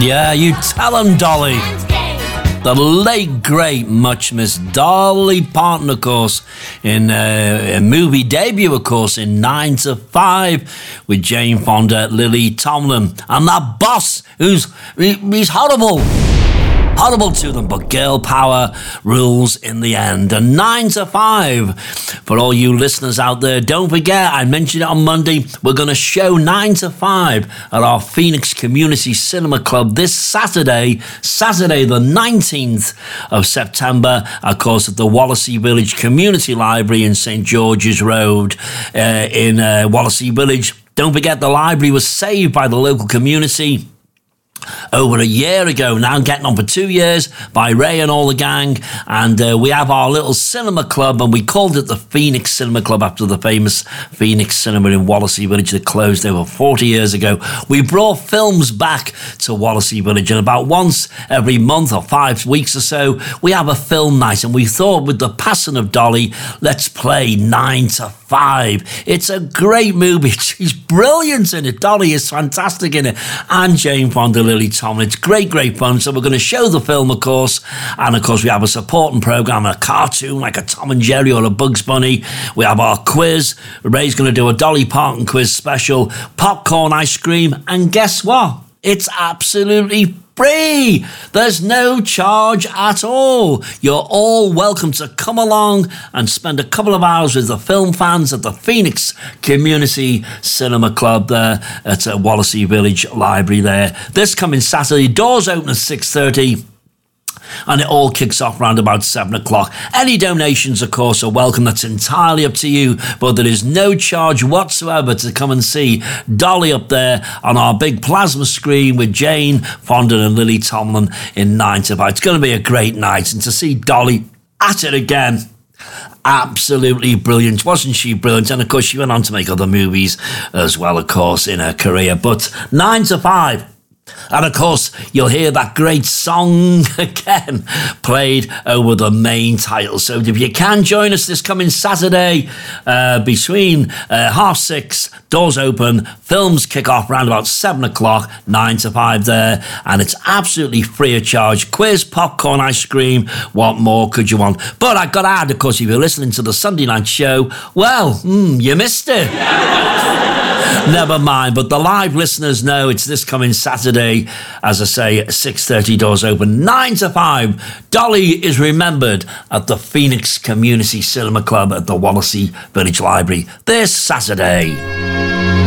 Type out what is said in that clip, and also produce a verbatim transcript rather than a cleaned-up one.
Yeah, you tell 'em, Dolly. The late, great, much missed Dolly Parton, of course, in uh, a movie debut, of course, in nine to five with Jane Fonda, Lily Tomlin, and that boss who's he, he's horrible. Horrible to them, but girl power rules in the end. And nine to five, for all you listeners out there, don't forget, I mentioned it on Monday, we're going to show nine to five at our Phoenix Community Cinema Club this Saturday, Saturday the nineteenth of September, of course, at the Wallasey Village Community Library in St George's Road uh, in uh, Wallasey Village. Don't forget, the library was saved by the local community over a year ago, now getting on for two years by Ray and all the gang, and uh, we have our little cinema club, and we called it the Phoenix Cinema Club after the famous Phoenix Cinema in Wallasey Village that closed over forty years ago. We brought films back to Wallasey Village, and about once every month or five weeks or so we have a film night, and we thought with the passing of Dolly, let's play nine to five. It's a great movie. She's brilliant in it. Dolly is fantastic in it, and Jane Fonda, Lily Tomlin. It's great, great fun. So we're going to show the film, of course, and of course we have a supporting programme, a cartoon like a Tom and Jerry or a Bugs Bunny. We have our quiz. Ray's going to do a Dolly Parton quiz special, popcorn ice cream, and guess what? It's absolutely free. There's no charge at all. You're all welcome to come along and spend a couple of hours with the film fans at the Phoenix Community Cinema Club there at uh, Wallasey Village Library there. This coming Saturday, doors open at six thirty. And it all kicks off around about seven o'clock. Any donations, of course, are welcome. That's entirely up to you. But there is no charge whatsoever to come and see Dolly up there on our big plasma screen with Jane Fonda and Lily Tomlin in nine to five. It's going to be a great night. And to see Dolly at it again, absolutely brilliant. Wasn't she brilliant? And, of course, she went on to make other movies as well, of course, in her career. But nine to five. And of course, you'll hear that great song again played over the main title. So if you can join us this coming Saturday uh, between uh, half six, doors open, films kick off around about seven o'clock, nine to five there. And it's absolutely free of charge. Quiz, popcorn, ice cream. What more could you want? But I've got to add, of course, if you're listening to the Sunday night show, well, mm, you missed it. Never mind, but the live listeners know it's this coming Saturday, as I say, six thirty, doors open, nine to five. Dolly is remembered at the Phoenix Community Cinema Club at the Wallasey Village Library this Saturday.